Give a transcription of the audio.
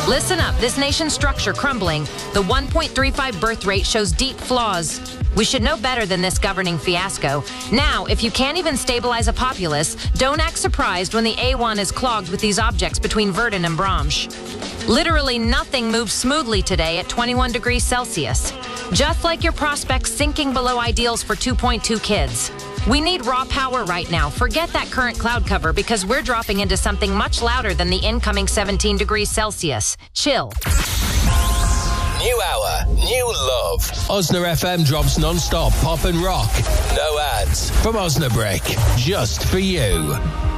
Listen up. This nation's structure crumbling. The 1.35 birth rate shows deep flaws. We should know better than this governing fiasco. Now, if you can't even stabilize a populace, don't act surprised when the A1 is clogged with these objects between Verdun and Bramsch. Literally nothing moves smoothly today at 21 degrees Celsius. Just like your prospects sinking below ideals for 2.2 kids. We need raw power right now. Forget that current cloud cover because we're dropping into something much louder than the incoming 17 degrees Celsius. Chill. New hour, new love. Osna FM drops non-stop pop and rock. No ads from Osnabrück. Just for you.